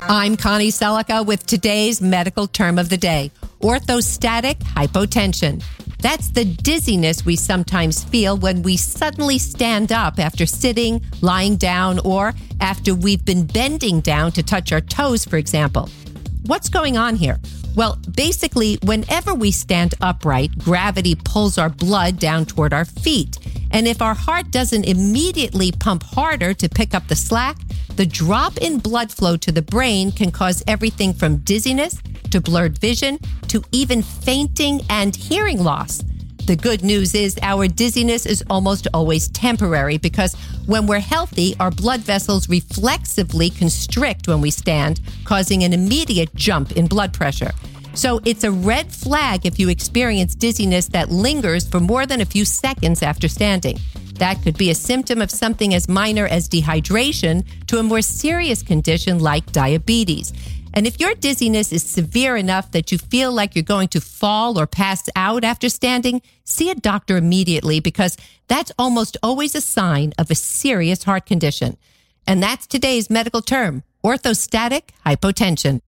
I'm Connie Selica with today's medical term of the day, orthostatic hypotension. That's the dizziness we sometimes feel when we suddenly stand up after sitting, lying down, or after we've been bending down to touch our toes, for example. What's going on here? Well, basically, whenever we stand upright, gravity pulls our blood down toward our feet. And if our heart doesn't immediately pump harder to pick up the slack, the drop in blood flow to the brain can cause everything from dizziness to blurred vision to even fainting and hearing loss. The good news is our dizziness is almost always temporary because when we're healthy, our blood vessels reflexively constrict when we stand, causing an immediate jump in blood pressure. So it's a red flag if you experience dizziness that lingers for more than a few seconds after standing. That could be a symptom of something as minor as dehydration to a more serious condition like diabetes. And if your dizziness is severe enough that you feel like you're going to fall or pass out after standing, see a doctor immediately because that's almost always a sign of a serious heart condition. And that's today's medical term, orthostatic hypotension.